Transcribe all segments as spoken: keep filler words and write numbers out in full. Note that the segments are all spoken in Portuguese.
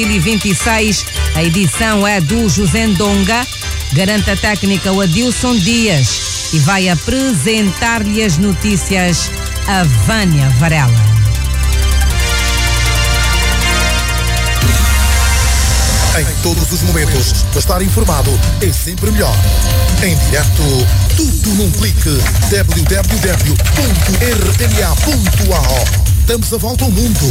mil e vinte e seis. A edição é do José Ndonga. Garante a técnica o Adilson Dias e vai apresentar-lhe as notícias a Vânia Varela. Em todos os momentos, estar informado é sempre melhor. Em direto, tudo num clique. w w w ponto r n a ponto a o. Damos a volta ao mundo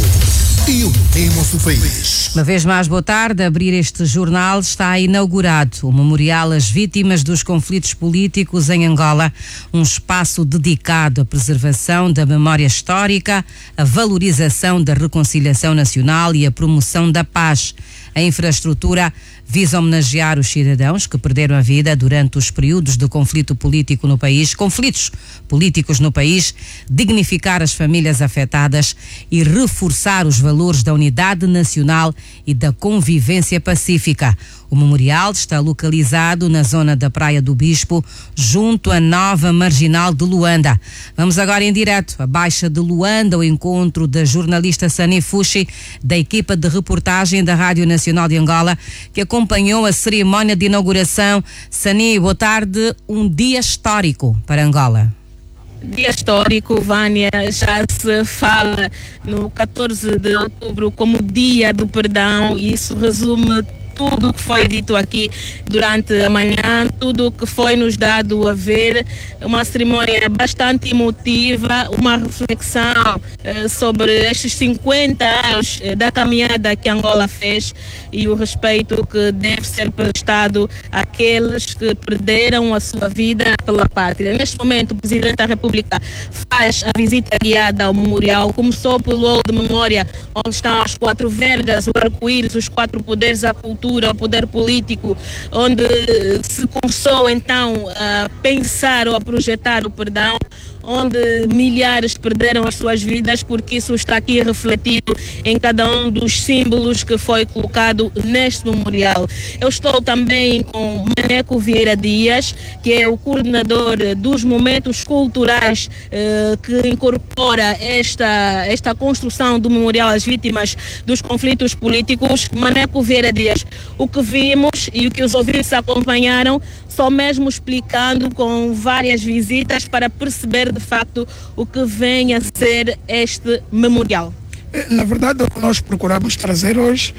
e unimos o país. Uma vez mais, boa tarde. A abrir este jornal está inaugurado o Memorial às Vítimas dos Conflitos Políticos em Angola, um espaço dedicado à preservação da memória histórica, à valorização da reconciliação nacional e à promoção da paz. A infraestrutura visa homenagear os cidadãos que perderam a vida durante os períodos de conflito político no país, conflitos políticos no país, dignificar as famílias afetadas e reforçar os valores da unidade nacional e da convivência pacífica. O memorial está localizado na zona da Praia do Bispo, junto à nova marginal de Luanda. Vamos agora em direto à Baixa de Luanda, ao encontro da jornalista Sani Fushi, da equipa de reportagem da Rádio Nacional de Angola, que acompanhou a cerimónia de inauguração. Sani, boa tarde. Um dia histórico para Angola. Dia histórico, Vânia, já se fala no catorze de outubro como Dia do Perdão, e isso resume tudo o que foi dito aqui durante a manhã, tudo o que foi nos dado a ver, uma cerimónia bastante emotiva, uma reflexão eh, sobre estes cinquenta anos eh, da caminhada que Angola fez e o respeito que deve ser prestado àqueles que perderam a sua vida pela pátria. Neste momento, o Presidente da República faz a visita guiada ao memorial, começou pelo hall de memória, onde estão as quatro vergas, o arco-íris, os quatro poderes, a cultura, o poder político, onde se começou então a pensar ou a projetar o perdão, onde milhares perderam as suas vidas, porque isso está aqui refletido em cada um dos símbolos que foi colocado neste memorial. Eu estou também com Maneco Vieira Dias, que é o coordenador dos momentos culturais eh, que incorpora esta, esta construção do memorial às vítimas dos conflitos políticos. Maneco Vieira Dias, o que vimos e o que os ouvintes acompanharam, só mesmo explicando com várias visitas para perceber de facto o que vem a ser este memorial. Na verdade, o que nós procuramos trazer hoje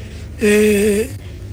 é,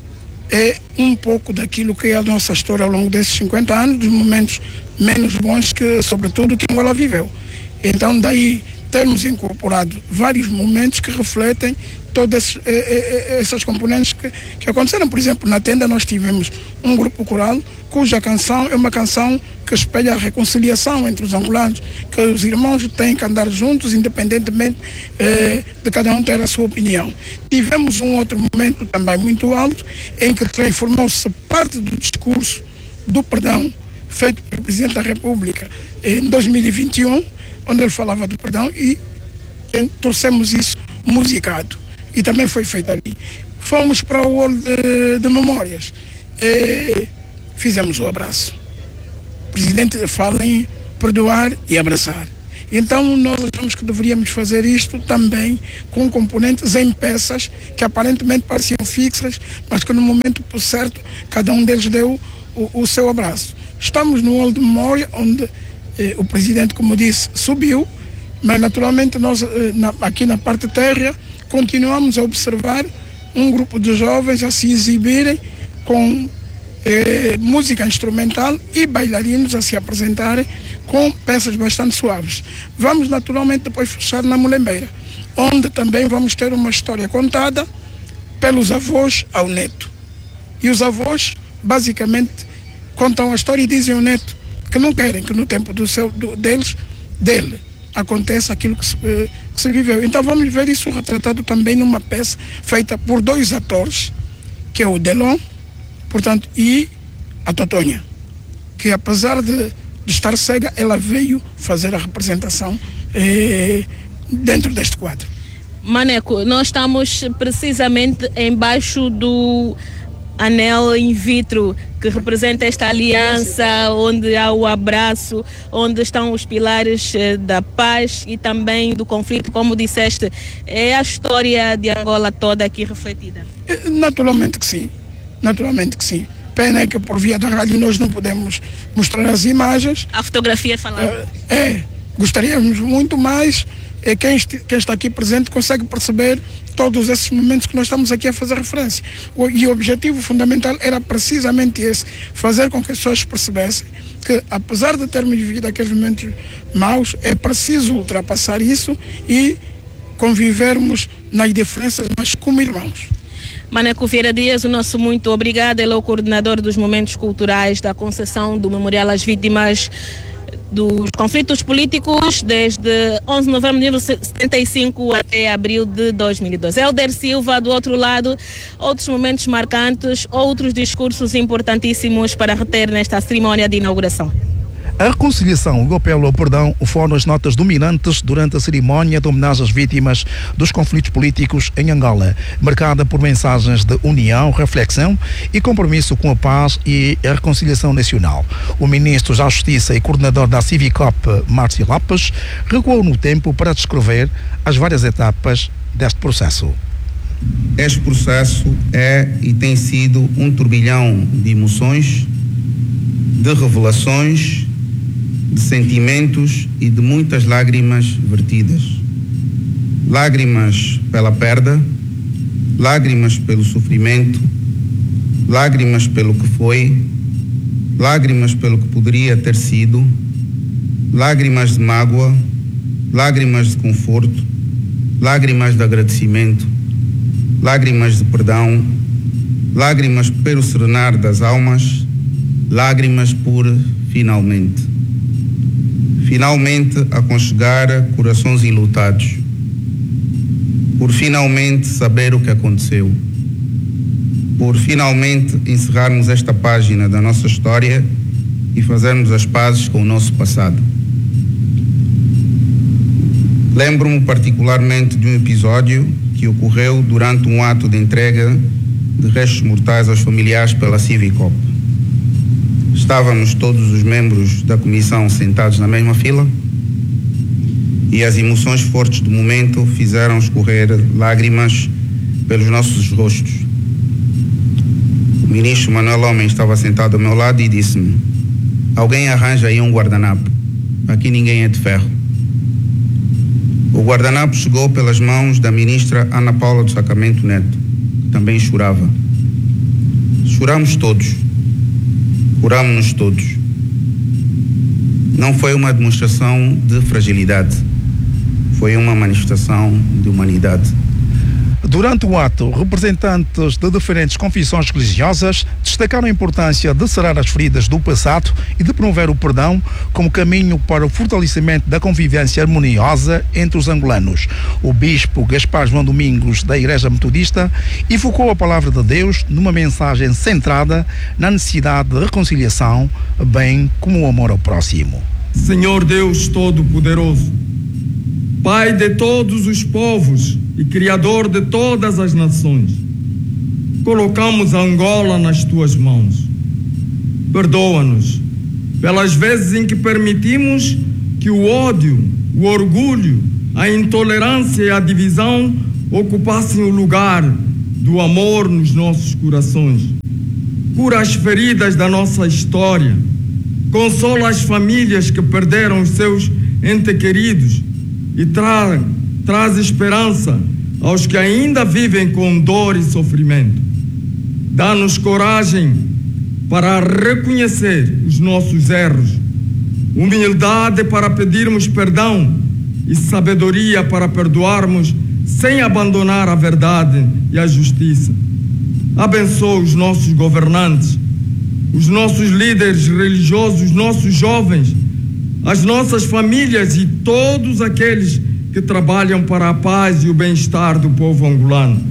é um pouco daquilo que é a nossa história ao longo desses cinquenta anos, dos momentos menos bons que, sobretudo, que Angola viveu. Então, daí temos incorporado vários momentos que refletem todas essas componentes que, que aconteceram. Por exemplo, na tenda nós tivemos um grupo coral cuja canção é uma canção que espelha a reconciliação entre os angolanos, que os irmãos têm que andar juntos, independentemente eh, de cada um ter a sua opinião. Tivemos um outro momento também muito alto, em que transformou-se parte do discurso do perdão feito pelo Presidente da República em dois mil e vinte e um, onde ele falava do perdão, e trouxemos isso musicado. E também foi feito ali. Fomos para o hall de, de memórias. E fizemos o abraço. O Presidente fala em perdoar e abraçar. Então nós achamos que deveríamos fazer isto também com componentes em peças que aparentemente pareciam fixas, mas que no momento certo cada um deles deu o, o seu abraço. Estamos no hall de memória, onde eh, o Presidente, como disse, subiu, mas naturalmente nós eh, na, aqui na parte térrea continuamos a observar um grupo de jovens a se exibirem com eh, música instrumental e bailarinos a se apresentarem com peças bastante suaves. Vamos naturalmente depois fechar na Mulembeira, onde também vamos ter uma história contada pelos avós ao neto. E os avós basicamente contam a história e dizem ao neto que não querem que no tempo do seu, do, deles, dele, aconteça aquilo que se, que se viveu. Então vamos ver isso retratado também numa peça feita por dois atores, que é o Delon, portanto, e a Totonha, que apesar de, de estar cega, ela veio fazer a representação eh, dentro deste quadro. Maneco, nós estamos precisamente embaixo do anel in vitro, que representa esta aliança, onde há o abraço, onde estão os pilares da paz e também do conflito, como disseste. É a história de Angola toda aqui refletida. Naturalmente que sim, naturalmente que sim. Pena é que por via da rádio nós não podemos mostrar as imagens. A fotografia falava. É, é, gostaríamos muito mais, é, quem, este, quem está aqui presente consegue perceber todos esses momentos que nós estamos aqui a fazer referência. O, e o objetivo fundamental era precisamente esse, fazer com que as pessoas percebessem que, apesar de termos vivido aqueles momentos maus, é preciso ultrapassar isso e convivermos nas diferenças, mas como irmãos. Maneco Vieira Dias, o nosso muito obrigado. Ele é o coordenador dos momentos culturais da concessão do Memorial às Vítimas dos Conflitos Políticos desde onze de novembro de mil novecentos e setenta e cinco até abril de dois mil e doze. Helder Silva, do outro lado, outros momentos marcantes, outros discursos importantíssimos para reter nesta cerimónia de inauguração. A reconciliação e o apelo ao perdão foram as notas dominantes durante a cerimónia de homenagem às vítimas dos conflitos políticos em Angola, marcada por mensagens de união, reflexão e compromisso com a paz e a reconciliação nacional. O ministro da Justiça e coordenador da Civicop, Márcio Lopes, recuou no tempo para descrever as várias etapas deste processo. Este processo é e tem sido um turbilhão de emoções, de revelações, de sentimentos e de muitas lágrimas vertidas. Lágrimas pela perda, lágrimas pelo sofrimento, lágrimas pelo que foi, lágrimas pelo que poderia ter sido, lágrimas de mágoa, lágrimas de conforto, lágrimas de agradecimento, lágrimas de perdão, lágrimas pelo serenar das almas, lágrimas por finalmente. Finalmente aconchegar corações enlutados, por finalmente saber o que aconteceu, por finalmente encerrarmos esta página da nossa história e fazermos as pazes com o nosso passado. Lembro-me particularmente de um episódio que ocorreu durante um ato de entrega de restos mortais aos familiares pela Civicop. Estávamos todos os membros da comissão sentados na mesma fila e as emoções fortes do momento fizeram escorrer lágrimas pelos nossos rostos. O ministro Manuel Homem estava sentado ao meu lado e disse-me: alguém arranja aí um guardanapo, aqui ninguém é de ferro. O guardanapo chegou pelas mãos da ministra Ana Paula do Sacramento Neto, que também chorava. Choramos todos. Curamos-nos todos. Não foi uma demonstração de fragilidade, foi uma manifestação de humanidade. Durante o ato, representantes de diferentes confissões religiosas destacaram a importância de sarar as feridas do passado e de promover o perdão como caminho para o fortalecimento da convivência harmoniosa entre os angolanos. O bispo Gaspar João Domingos, da Igreja Metodista, evocou a palavra de Deus numa mensagem centrada na necessidade de reconciliação, bem como o amor ao próximo. Senhor Deus Todo-Poderoso, Pai de todos os povos e Criador de todas as nações, colocamos Angola nas tuas mãos. Perdoa-nos pelas vezes em que permitimos que o ódio, o orgulho, a intolerância e a divisão ocupassem o lugar do amor nos nossos corações. Cura as feridas da nossa história, consola as famílias que perderam os seus entes queridos e tra traz esperança aos que ainda vivem com dor e sofrimento. Dá-nos coragem para reconhecer os nossos erros, humildade para pedirmos perdão e sabedoria para perdoarmos sem abandonar a verdade e a justiça. Abençoa os nossos governantes, os nossos líderes religiosos, os nossos jovens, as nossas famílias e todos aqueles que trabalham para a paz e o bem-estar do povo angolano.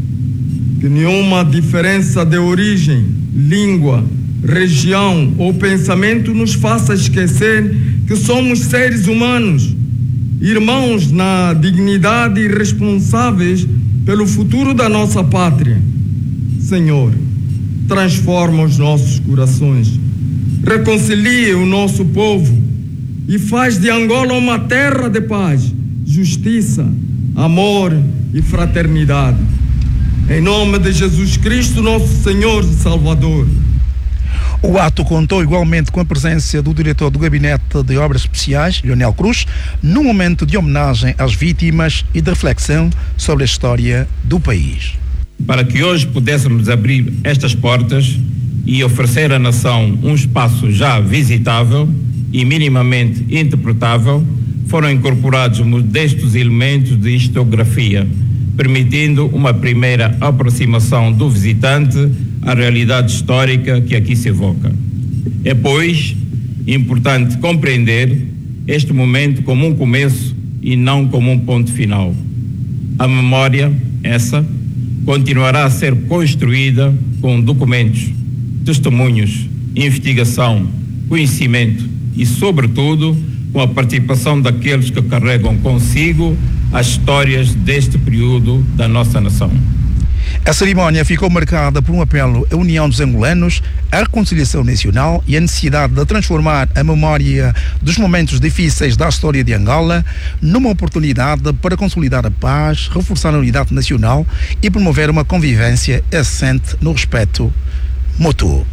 Que nenhuma diferença de origem, língua, região ou pensamento nos faça esquecer que somos seres humanos, irmãos na dignidade e responsáveis pelo futuro da nossa pátria. Senhor, transforma os nossos corações, reconcilia o nosso povo e faz de Angola uma terra de paz, justiça, amor e fraternidade. Em nome de Jesus Cristo, nosso Senhor e Salvador. O ato contou igualmente com a presença do diretor do Gabinete de Obras Especiais, Leonel Cruz, no momento de homenagem às vítimas e de reflexão sobre a história do país. Para que hoje pudéssemos abrir estas portas e oferecer à nação um espaço já visitável e minimamente interpretável, foram incorporados modestos elementos de historiografia, permitindo uma primeira aproximação do visitante à realidade histórica que aqui se evoca. É, pois, importante compreender este momento como um começo e não como um ponto final. A memória, essa, continuará a ser construída com documentos, testemunhos, investigação, conhecimento e, sobretudo, com a participação daqueles que carregam consigo as histórias deste período da nossa nação. A cerimónia ficou marcada por um apelo à união dos angolanos, à reconciliação nacional e à necessidade de transformar a memória dos momentos difíceis da história de Angola numa oportunidade para consolidar a paz, reforçar a unidade nacional e promover uma convivência assente no respeito mútuo.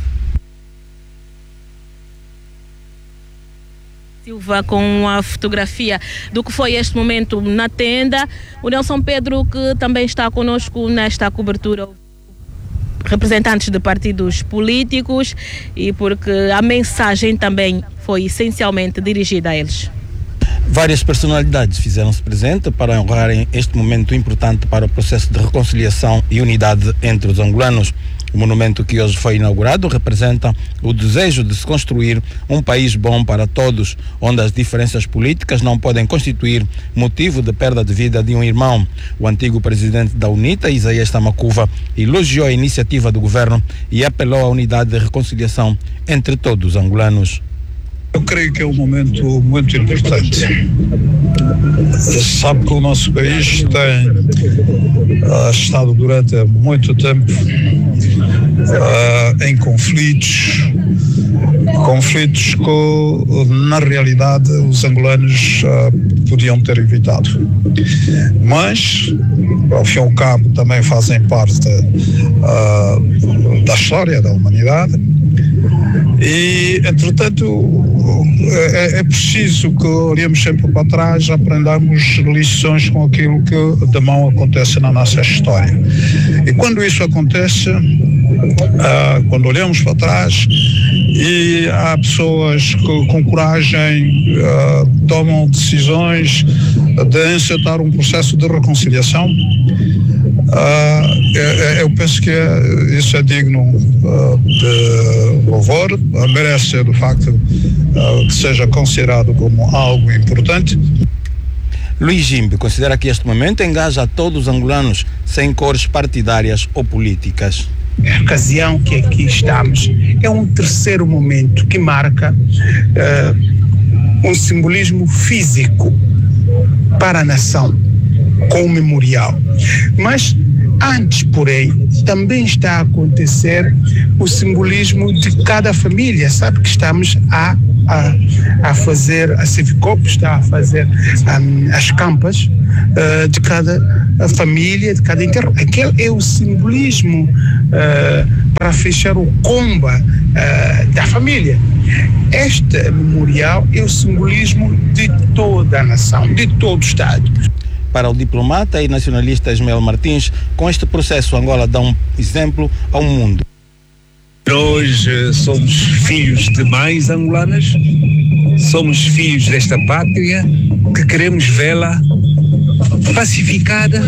Silva com a fotografia do que foi este momento na tenda. O Nelson Pedro, que também está conosco nesta cobertura, representantes de partidos políticos, e porque a mensagem também foi essencialmente dirigida a eles. Várias personalidades fizeram-se presente para honrarem este momento importante para o processo de reconciliação e unidade entre os angolanos. O monumento que hoje foi inaugurado representa o desejo de se construir um país bom para todos, onde as diferenças políticas não podem constituir motivo de perda de vida de um irmão. O antigo presidente da UNITA, Isaías Tamacuva, elogiou a iniciativa do governo e apelou à unidade de reconciliação entre todos os angolanos. Eu creio que é um momento muito importante. Você sabe que o nosso país tem uh, estado durante muito tempo uh, em conflitos, conflitos que, na realidade, os angolanos uh, podiam ter evitado. Mas, ao fim e ao cabo, também fazem parte uh, da história da humanidade. E, entretanto, é, é preciso que olhemos sempre para trás, aprendamos lições com aquilo que de mão acontece na nossa história. E quando isso acontece, ah, quando olhamos para trás e há pessoas que com coragem ah, tomam decisões de encetar um processo de reconciliação, ah, é, é, eu penso que é, isso é digno ah, de louvor, merece do facto uh, que seja considerado como algo importante. Luís Jimbe considera que este momento engaja a todos os angolanos sem cores partidárias ou políticas. A ocasião que aqui estamos é um terceiro momento que marca uh, um simbolismo físico para a nação, com o memorial. Mas antes, porém, também está a acontecer o simbolismo de cada família. Sabe que estamos a, a, a fazer, a Civicop está a fazer um, as campas uh, de cada família, de cada enterro. Aquele é o simbolismo uh, para fechar o comba uh, da família. Este memorial é o simbolismo de toda a nação, de todo o Estado. Para o diplomata e nacionalista Ismael Martins, com este processo Angola dá um exemplo ao mundo. Nós uh, somos filhos de mães angolanas, somos filhos desta pátria que queremos vê-la pacificada,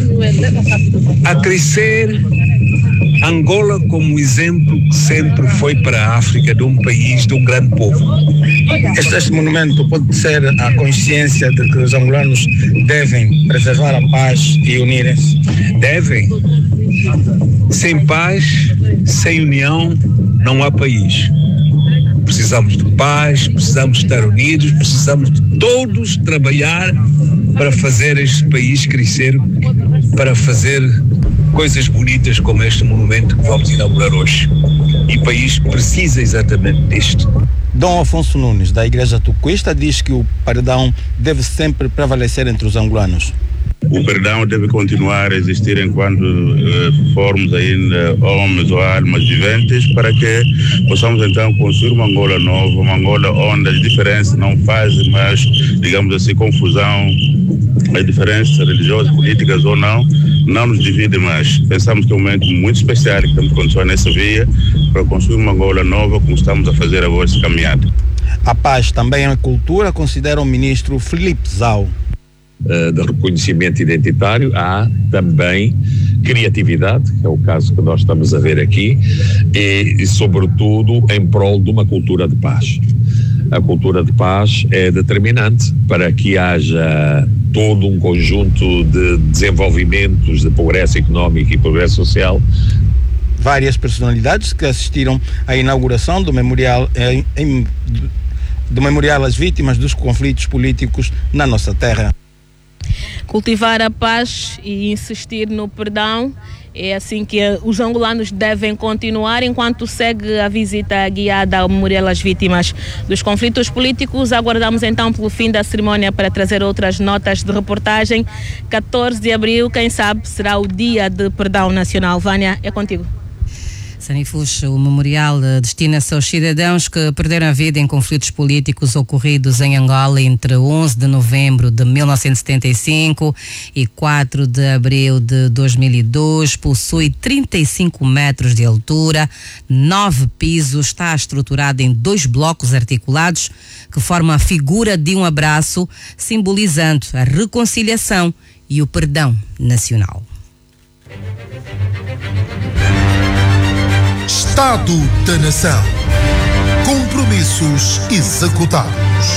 a crescer. Angola como exemplo que sempre foi para a África de um país, de um grande povo. Este, este monumento pode ser a consciência de que os angolanos devem preservar a paz e unirem-se? Devem. Sem paz, sem união, não há país. Precisamos de paz, precisamos estar unidos, precisamos de todos trabalhar para fazer este país crescer, para fazer coisas bonitas como este monumento que vamos inaugurar hoje. E o país precisa exatamente disto. Dom Afonso Nunes, da Igreja Tucuista, diz que o perdão deve sempre prevalecer entre os angolanos. O perdão deve continuar a existir enquanto uh, formos ainda homens ou almas viventes, para que possamos então construir uma Angola nova, uma Angola onde as diferenças não fazem mais, digamos assim, confusão, as diferenças religiosas, políticas ou não, não nos dividem mais. Pensamos que é um momento muito especial que temos que continuar nessa via para construir uma Angola nova, como estamos a fazer agora essa caminhada. A paz também é cultura, considera o ministro Filipe Zau. Uh, de reconhecimento identitário, há também criatividade, que é o caso que nós estamos a ver aqui, e, e sobretudo em prol de uma cultura de paz. A cultura de paz é determinante para que haja todo um conjunto de desenvolvimentos, de progresso económico e progresso social. Várias personalidades que assistiram à inauguração do memorial, em, em, do memorial às vítimas dos conflitos políticos na nossa terra. Cultivar a paz e insistir no perdão é assim que os angolanos devem continuar enquanto segue a visita guiada ao memorial às vítimas dos conflitos políticos. Aguardamos então pelo fim da cerimónia para trazer outras notas de reportagem. catorze de abril, quem sabe, será o dia de perdão nacional. Vânia, é contigo. Sanifus, o memorial destina-se aos cidadãos que perderam a vida em conflitos políticos ocorridos em Angola entre onze de novembro de mil novecentos e setenta e cinco e quatro de abril de dois mil e dois. Possui trinta e cinco metros de altura, nove pisos, está estruturado em dois blocos articulados que formam a figura de um abraço, simbolizando a reconciliação e o perdão nacional. Estado da Nação. Compromissos executados.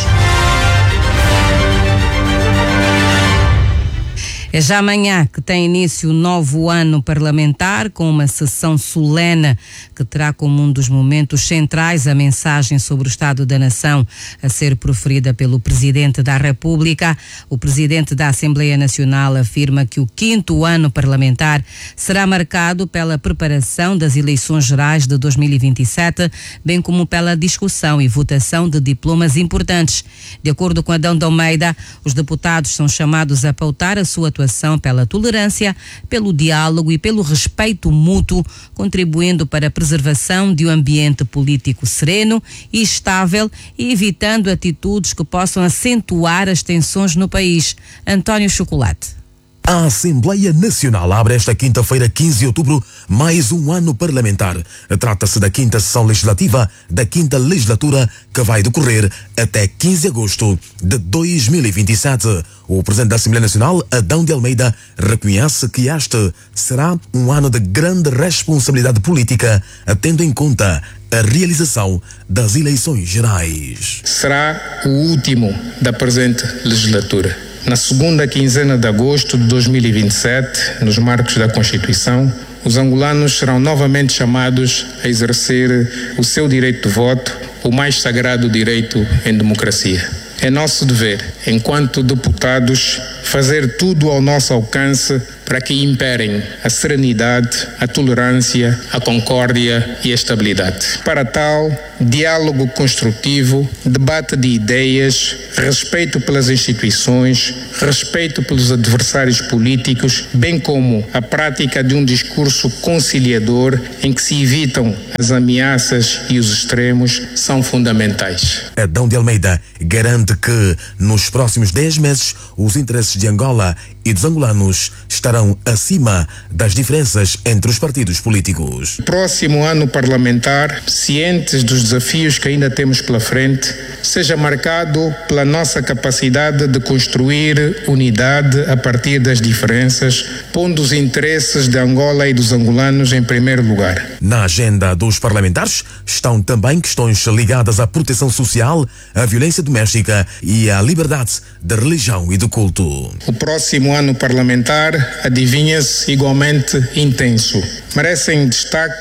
É já amanhã que tem início o novo ano parlamentar, com uma sessão solene que terá como um dos momentos centrais a mensagem sobre o Estado da Nação a ser proferida pelo Presidente da República. O Presidente da Assembleia Nacional afirma que o quinto ano parlamentar será marcado pela preparação das eleições gerais de dois mil e vinte e sete, bem como pela discussão e votação de diplomas importantes. De acordo com Adão de Almeida, os deputados são chamados a pautar a sua atuação pela tolerância, pelo diálogo e pelo respeito mútuo, contribuindo para a preservação de um ambiente político sereno e estável e evitando atitudes que possam acentuar as tensões no país. António Chocolate. A Assembleia Nacional abre esta quinta-feira, quinze de outubro, mais um ano parlamentar. Trata-se da quinta sessão legislativa da quinta legislatura, que vai decorrer até quinze de agosto de dois mil e vinte e sete. O Presidente da Assembleia Nacional, Adão de Almeida, reconhece que este será um ano de grande responsabilidade política, tendo em conta a realização das eleições gerais. Será o último da presente legislatura. Na segunda quinzena de agosto de dois mil e vinte e sete, nos marcos da Constituição, os angolanos serão novamente chamados a exercer o seu direito de voto, o mais sagrado direito em democracia. É nosso dever, enquanto deputados, fazer tudo ao nosso alcance para que imperem a serenidade, a tolerância, a concórdia e a estabilidade. Para tal, diálogo construtivo, debate de ideias, respeito pelas instituições, respeito pelos adversários políticos, bem como a prática de um discurso conciliador em que se evitam as ameaças e os extremos, são fundamentais. Adão de Almeida garante que, nos próximos dez meses, os interesses de Angola e dos angolanos estarão acima das diferenças entre os partidos políticos. Próximo ano parlamentar, cientes dos desafios que ainda temos pela frente, seja marcado pela nossa capacidade de construir unidade a partir das diferenças, pondo os interesses de Angola e dos angolanos em primeiro lugar. Na agenda dos parlamentares estão também questões ligadas à proteção social, à violência doméstica e à liberdade de religião e de culto. O próximo ano parlamentar adivinha-se igualmente intenso. Merecem destaque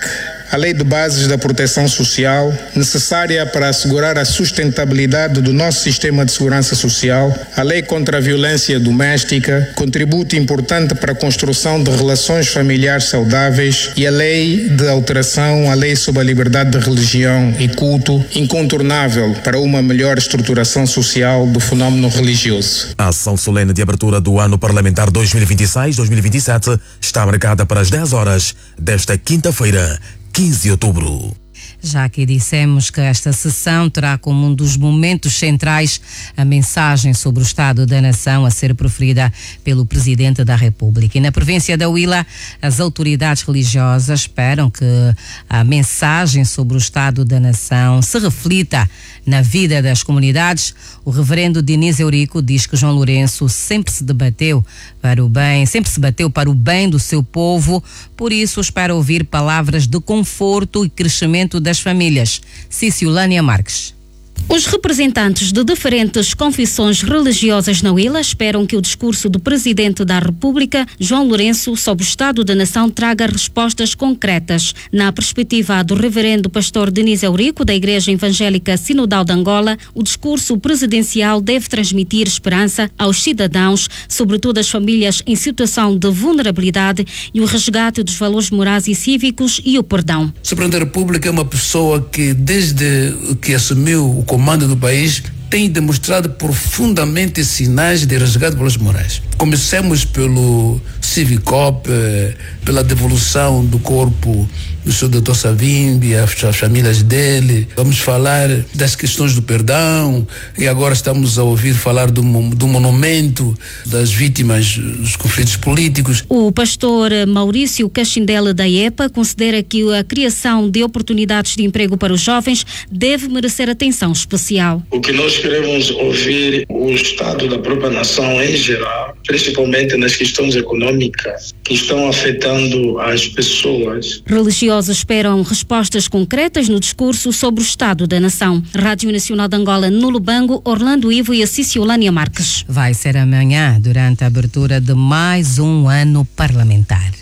a Lei de Bases da Proteção Social, necessária para assegurar a sustentabilidade do nosso sistema de segurança social, a Lei contra a Violência Doméstica, contributo importante para a construção de relações familiares saudáveis, e a Lei de alteração à Lei sobre a liberdade de religião e culto, incontornável para uma melhor estruturação social do fenómeno religioso. A ação solene de abertura do ano parlamentar dois mil e vinte e seis dois mil e vinte e sete está marcada para as dez horas desta quinta-feira, quinze de outubro. Já que dissemos que esta sessão terá como um dos momentos centrais a mensagem sobre o Estado da Nação a ser proferida pelo Presidente da República. E na província da Huila, as autoridades religiosas esperam que a mensagem sobre o Estado da Nação se reflita na vida das comunidades. O reverendo Diniz Eurico diz que João Lourenço sempre se debateu para o bem, sempre se bateu para o bem do seu povo, por isso espera ouvir palavras de conforto e crescimento das famílias. Ciciolânia Marques. Os representantes de diferentes confissões religiosas na Huila esperam que o discurso do Presidente da República, João Lourenço, sobre o Estado da Nação traga respostas concretas. Na perspectiva do reverendo pastor Diniz Eurico, da Igreja Evangélica Sinodal de Angola, o discurso presidencial deve transmitir esperança aos cidadãos, sobretudo as famílias em situação de vulnerabilidade, e o resgate dos valores morais e cívicos e o perdão. O Presidente da República é uma pessoa que, desde que assumiu o comando do país, tem demonstrado profundamente sinais de resgate de valores morais. Comecemos pelo Civicop, pela devolução do corpo do senhor doutor Savimbi, as famílias dele. Vamos falar das questões do perdão, e agora estamos a ouvir falar do, do monumento das vítimas dos conflitos políticos. O pastor Maurício Cachindele da I E P A considera que a criação de oportunidades de emprego para os jovens deve merecer atenção especial. O que nós queremos ouvir o Estado da própria nação em geral, principalmente nas questões econômicas que estão afetando as pessoas. Religiosos esperam respostas concretas no discurso sobre o Estado da Nação. Rádio Nacional de Angola, no Lubango, Orlando Ivo e a Ciciolânia Marques. Vai ser amanhã, durante a abertura de mais um ano parlamentar.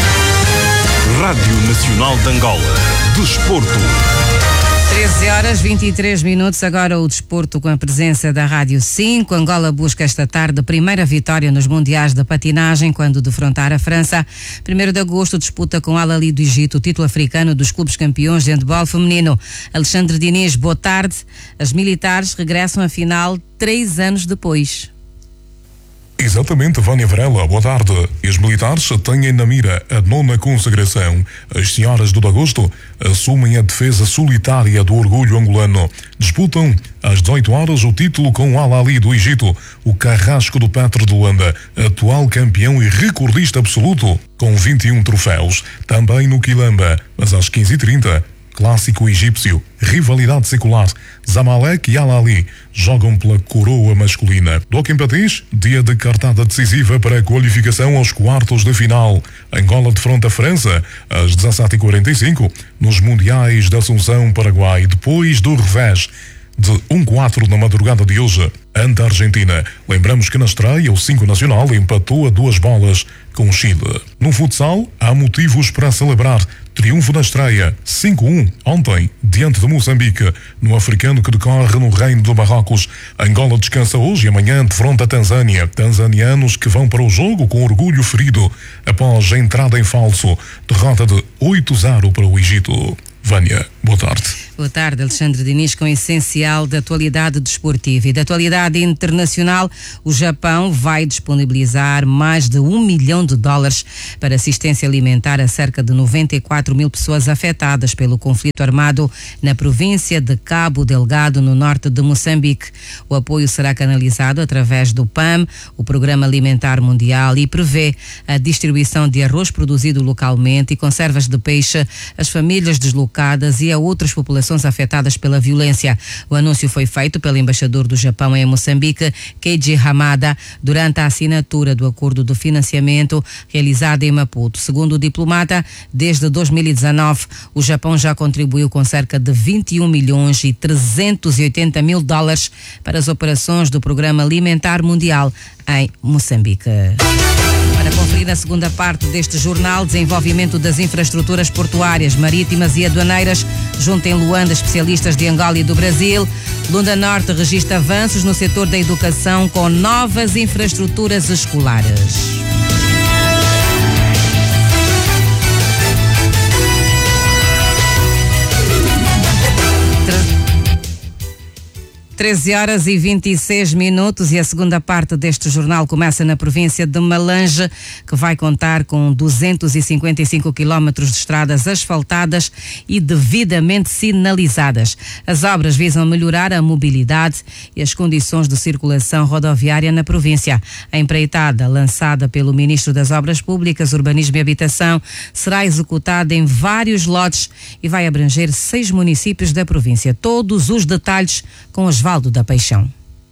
Rádio Nacional de Angola. Desporto. treze horas e vinte e três minutos, agora o desporto com a presença da Rádio cinco. Angola busca esta tarde a primeira vitória nos mundiais da patinagem quando defrontar a França. primeiro de agosto disputa com Al Ahly do Egito o título africano dos clubes campeões de handball feminino. Alexandre Diniz, boa tarde. As militares regressam à final três anos depois. Exatamente, Vânia Varela, boa tarde. Os militares têm na mira a nona consagração. As senhoras do de agosto assumem a defesa solitária do orgulho angolano. Disputam às dezoito horas o título com o Al Ahly do Egito, o carrasco do Petro de Luanda, atual campeão e recordista absoluto, com vinte e um troféus. Também no Quilamba, mas às quinze e trinta, clássico egípcio, rivalidade secular. Zamalek e Al Ahly jogam pela coroa masculina. Doca em Patins, dia de cartada decisiva para a qualificação aos quartos de final. Angola defronta a França às dezassete e quarenta e cinco nos Mundiais da Assunção, Paraguai, depois do revés de um a quatro na madrugada de hoje ante a Argentina. Lembramos que na estreia o cinco Nacional empatou a duas bolas com o Chile. No futsal, há motivos para celebrar. Triunfo na estreia, cinco a um, ontem, diante de Moçambique, no africano que decorre no Reino do Marrocos. Angola descansa hoje e amanhã defronta a Tanzânia. Tanzanianos que vão para o jogo com orgulho ferido após a entrada em falso. Derrota de oito a zero para o Egito. Vânia, boa tarde. Boa tarde, Alexandre Diniz, com o essencial da atualidade desportiva e da atualidade internacional. O Japão vai disponibilizar mais de um milhão de dólares para assistência alimentar a cerca de noventa e quatro mil pessoas afetadas pelo conflito armado na província de Cabo Delgado, no norte de Moçambique. O apoio será canalizado através do P A M, o Programa Alimentar Mundial, e prevê a distribuição de arroz produzido localmente e conservas de peixe às famílias deslocadas e a outras populações afetadas pela violência. O anúncio foi feito pelo embaixador do Japão em Moçambique, Keiji Hamada, durante a assinatura do acordo de financiamento realizado em Maputo. Segundo o diplomata, desde dois mil e dezanove, o Japão já contribuiu com cerca de vinte e um milhões e trezentos e oitenta mil dólares para as operações do Programa Alimentar Mundial em Moçambique. Para conferir na segunda parte deste jornal desenvolvimento das infraestruturas portuárias, marítimas e aduaneiras junto em Luanda, especialistas de Angola e do Brasil. Lunda Norte registra avanços no setor da educação com novas infraestruturas escolares. treze horas e vinte e seis minutos e a segunda parte deste jornal começa na província de Malange, que vai contar com duzentos e cinquenta e cinco quilómetros de estradas asfaltadas e devidamente sinalizadas. As obras visam melhorar a mobilidade e as condições de circulação rodoviária na província. A empreitada, lançada pelo Ministro das Obras Públicas, Urbanismo e Habitação, será executada em vários lotes e vai abranger seis municípios da província. Todos os detalhes com as Valdo da Paixão.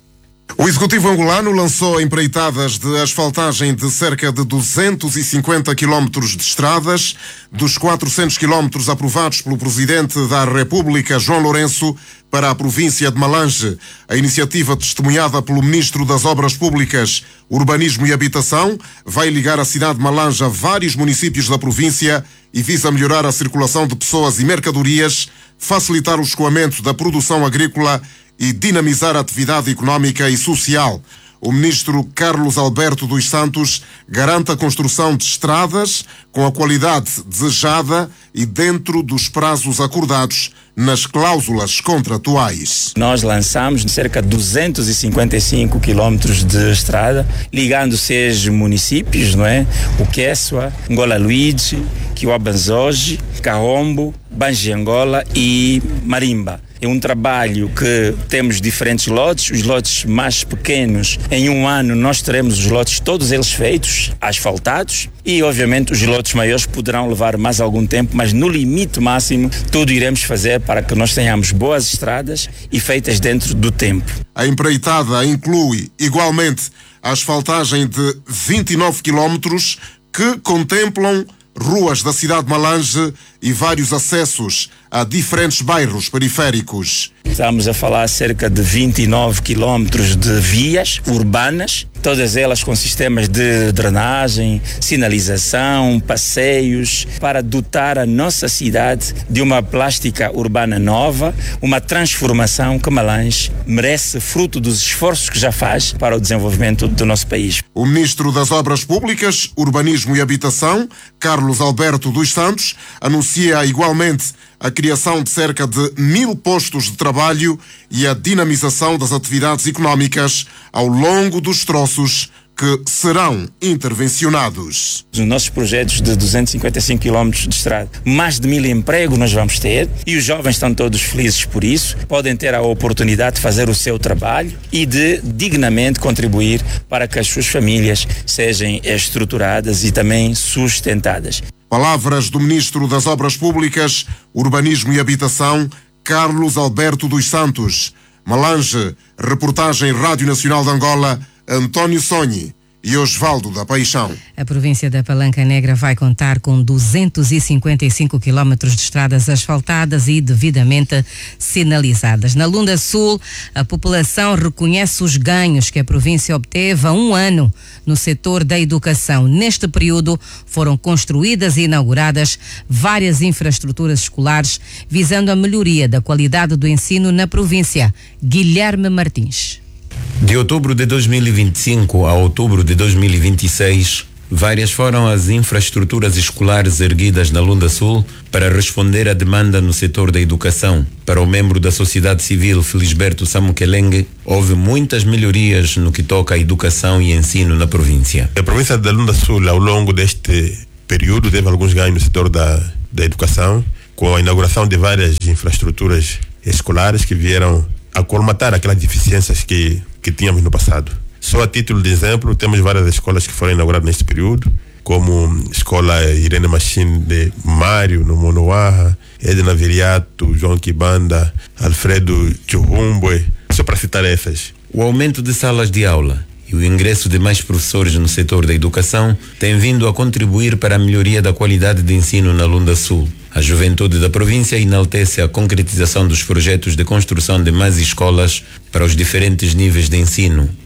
O Executivo angolano lançou empreitadas de asfaltagem de cerca de duzentos e cinquenta quilómetros de estradas, dos quatrocentos quilómetros aprovados pelo Presidente da República, João Lourenço, para a província de Malange. A iniciativa testemunhada pelo Ministro das Obras Públicas, Urbanismo e Habitação vai ligar a cidade de Malange a vários municípios da província e visa melhorar a circulação de pessoas e mercadorias, facilitar o escoamento da produção agrícola e dinamizar a atividade económica e social. O ministro Carlos Alberto dos Santos garante a construção de estradas com a qualidade desejada e dentro dos prazos acordados nas cláusulas contratuais. Nós lançamos cerca de duzentos e cinquenta e cinco quilómetros de estrada, ligando seis municípios, não é? O Quessua, Angola Luigi, Quiabanzoge, Carombo, Bangi-Angola e Marimba. É um trabalho que temos diferentes lotes, os lotes mais pequenos, em um ano nós teremos os lotes todos eles feitos, asfaltados, e obviamente os lotes maiores poderão levar mais algum tempo, mas no limite máximo tudo iremos fazer para que nós tenhamos boas estradas e feitas dentro do tempo. A empreitada inclui igualmente a asfaltagem de vinte e nove quilómetros que contemplam ruas da cidade de Malange e vários acessos a diferentes bairros periféricos. Estamos a falar cerca de vinte e nove quilómetros de vias urbanas, todas elas com sistemas de drenagem, sinalização, passeios, para dotar a nossa cidade de uma plástica urbana nova, uma transformação que Malange merece, fruto dos esforços que já faz para o desenvolvimento do nosso país. O Ministro das Obras Públicas, Urbanismo e Habitação, Carlos Alberto dos Santos, anuncia igualmente a criação de cerca de mil postos de trabalho e a dinamização das atividades económicas ao longo dos troços que serão intervencionados. Os nossos projetos de duzentos e cinquenta e cinco quilómetros de estrada, mais de mil empregos nós vamos ter e os jovens estão todos felizes por isso, podem ter a oportunidade de fazer o seu trabalho e de dignamente contribuir para que as suas famílias sejam estruturadas e também sustentadas. Palavras do Ministro das Obras Públicas, Urbanismo e Habitação, Carlos Alberto dos Santos. Malange, reportagem Rádio Nacional de Angola, António Sonhi e Osvaldo da Paixão. A província da Palanca Negra vai contar com duzentos e cinquenta e cinco quilómetros de estradas asfaltadas e devidamente sinalizadas. Na Lunda Sul, a população reconhece os ganhos que a província obteve há um ano no setor da educação. Neste período, foram construídas e inauguradas várias infraestruturas escolares, visando a melhoria da qualidade do ensino na província. Guilherme Martins. De outubro de dois mil e vinte e cinco a outubro de dois mil e vinte e seis, várias foram as infraestruturas escolares erguidas na Lunda Sul para responder à demanda no setor da educação. Para o membro da sociedade civil, Felisberto Samukeleng, houve muitas melhorias no que toca à educação e ensino na província. A província da Lunda Sul, ao longo deste período, teve alguns ganhos no setor da, da educação, com a inauguração de várias infraestruturas escolares que vieram a colmatar aquelas deficiências que, que tínhamos no passado. Só a título de exemplo, temos várias escolas que foram inauguradas neste período, como a Escola Irene Machine de Mário, no Monoaha, Edna Viriato, João Kibanda, Alfredo Churumbwe, só para citar essas. O aumento de salas de aula e o ingresso de mais professores no setor da educação tem vindo a contribuir para a melhoria da qualidade de ensino na Lunda Sul. A juventude da província enaltece a concretização dos projetos de construção de mais escolas para os diferentes níveis de ensino.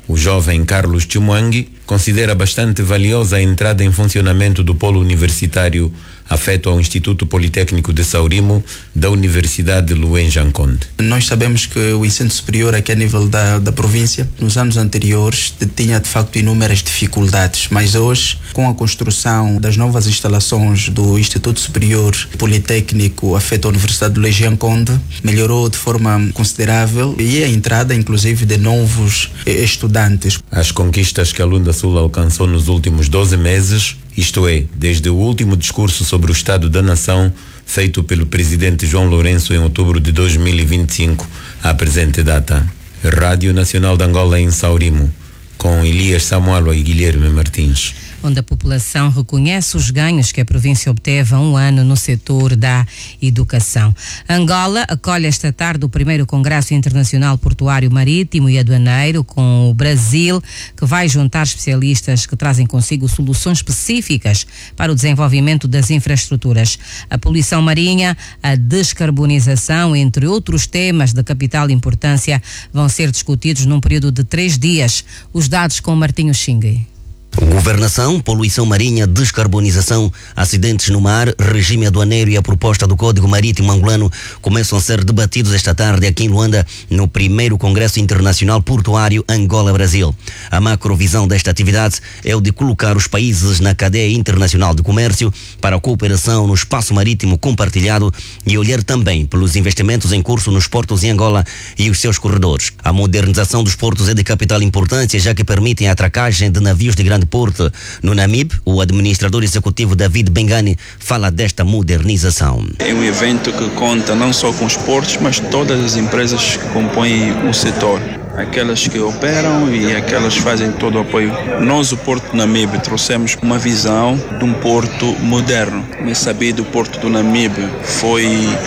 O jovem Carlos Chumwangi considera bastante valiosa a entrada em funcionamento do polo universitário afeto ao Instituto Politécnico de Saurimo da Universidade de Luenjanconde. Nós sabemos que o ensino superior aqui a nível da, da província, nos anos anteriores, tinha de facto inúmeras dificuldades, mas hoje, com a construção das novas instalações do Instituto Superior Politécnico afeto à Universidade de Luenjanconde, melhorou de forma considerável e a entrada, inclusive, de novos estudantes. As conquistas que a Lunda Sul alcançou nos últimos doze meses, isto é, desde o último discurso sobre o Estado da Nação, feito pelo presidente João Lourenço em outubro de dois mil e vinte e cinco, à presente data. Rádio Nacional de Angola em Saurimo, com Elias Samuel e Guilherme Martins. Onde a população reconhece os ganhos que a província obteve há um ano no setor da educação. Angola acolhe esta tarde o primeiro Congresso Internacional Portuário Marítimo e Aduaneiro com o Brasil, que vai juntar especialistas que trazem consigo soluções específicas para o desenvolvimento das infraestruturas. A poluição marinha, a descarbonização, entre outros temas de capital importância, vão ser discutidos num período de três dias. Os dados com Martinho Xingue. Governação, poluição marinha, descarbonização, acidentes no mar, regime aduaneiro e a proposta do Código Marítimo Angolano começam a ser debatidos esta tarde aqui em Luanda, no primeiro Congresso Internacional Portuário Angola-Brasil. A macrovisão desta atividade é o de colocar os países na cadeia internacional de comércio para a cooperação no espaço marítimo compartilhado e olhar também pelos investimentos em curso nos portos em Angola e os seus corredores. A modernização dos portos é de capital importância, já que permitem a atracagem de navios de grande porte. No Namibe, o administrador executivo David Bengani fala desta modernização. É um evento que conta não só com os portos, mas todas as empresas que compõem o setor. Aquelas que operam e aquelas que fazem todo o apoio. Nós, o Porto do Namibe, trouxemos uma visão de um porto moderno. É sabido, o Porto do Namibe foi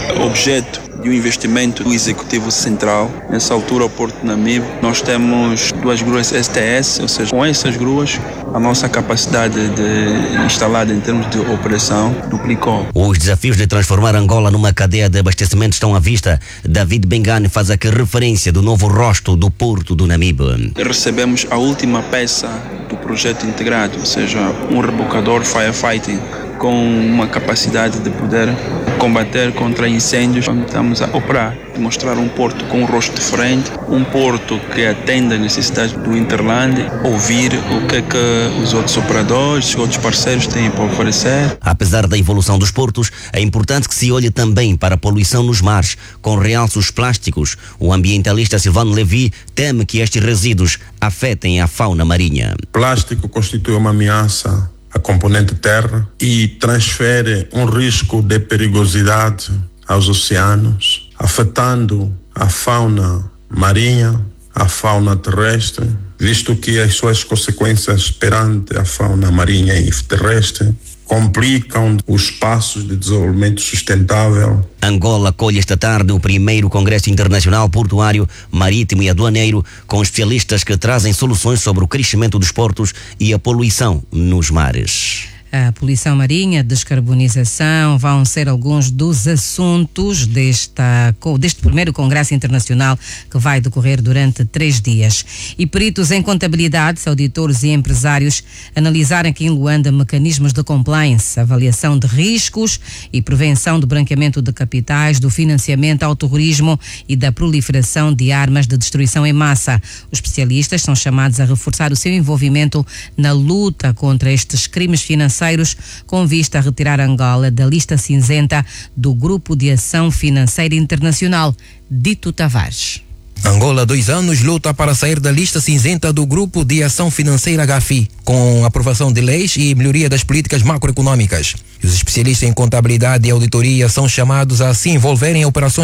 objeto de um investimento do Executivo Central. Nessa altura, o Porto do Namibe, nós temos duas gruas S T S, ou seja, com essas gruas, a nossa capacidade de instalada em termos de operação duplicou. Os desafios de transformar Angola numa cadeia de abastecimento estão à vista. David Bengani faz aqui referência do novo rosto do Porto do Namibe. Recebemos a última peça do projeto integrado, ou seja, um rebocador firefighting com uma capacidade de poder combater contra incêndios. Estamos a operar, mostrar um porto com um rosto diferente, um porto que atende às necessidades do Interland, ouvir o que é que os outros operadores, os outros parceiros têm para oferecer. Apesar da evolução dos portos, é importante que se olhe também para a poluição nos mares, com realce os plásticos. O ambientalista Silvano Levi teme que estes resíduos afetem a fauna marinha. Plástico constitui uma ameaça à componente terra e transfere um risco de perigosidade aos oceanos, afetando a fauna marinha, a fauna terrestre, visto que as suas consequências perante a fauna marinha e terrestre complicam os passos de desenvolvimento sustentável. Angola acolhe esta tarde o primeiro Congresso Internacional Portuário, Marítimo e Aduaneiro, com especialistas que trazem soluções sobre o crescimento dos portos e a poluição nos mares. A poluição marinha, descarbonização vão ser alguns dos assuntos desta, deste primeiro Congresso Internacional que vai decorrer durante três dias. E peritos em contabilidade, auditores e empresários analisaram aqui em Luanda mecanismos de compliance, avaliação de riscos e prevenção do branqueamento de capitais, do financiamento ao terrorismo e da proliferação de armas de destruição em massa. Os especialistas são chamados a reforçar o seu envolvimento na luta contra estes crimes financeiros, com vista a retirar Angola da lista cinzenta do Grupo de Ação Financeira Internacional, Dito Tavares. Angola há dois anos luta para sair da lista cinzenta do Grupo de Ação Financeira H F I, com aprovação de leis e melhoria das políticas macroeconômicas. Os especialistas em contabilidade e auditoria são chamados a se envolverem em operações